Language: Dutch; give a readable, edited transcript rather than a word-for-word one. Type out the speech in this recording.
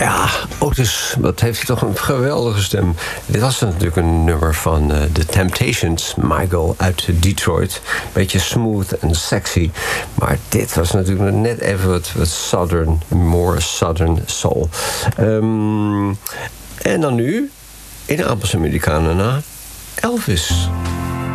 Ja, Otis, wat heeft hij toch een geweldige stem. Dit was natuurlijk een nummer van The Temptations, Michael uit Detroit. Beetje smooth en sexy. Maar dit was natuurlijk net even wat southern, more southern soul. En dan nu, in Appels Americana na, Elvis.